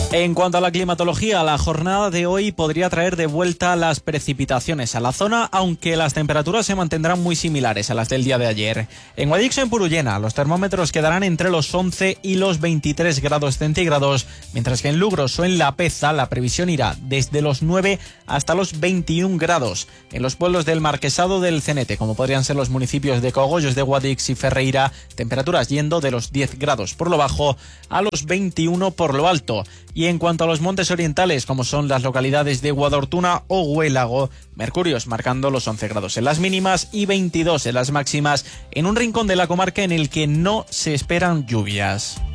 En cuanto a la climatología, la jornada de hoy podría traer de vuelta las precipitaciones a la zona, aunque las temperaturas se mantendrán muy similares a las del día de ayer. En Guadix, en Purullena, los termómetros quedarán entre los 11 y los 23 grados centígrados, mientras que en Lugros o en La Peza la previsión irá desde los 9 hasta los 21 grados. En los pueblos del Marquesado del Cenete, como podrían ser los municipios de Cogollos de Guadix y Ferreira, temperaturas yendo de los 10 grados por lo bajo a los 21 por lo alto. Y en cuanto a los montes orientales, como son las localidades de Guadortuna o Huélago, mercurios marcando los 11 grados en las mínimas y 22 en las máximas, en un rincón de la comarca en el que no se esperan lluvias.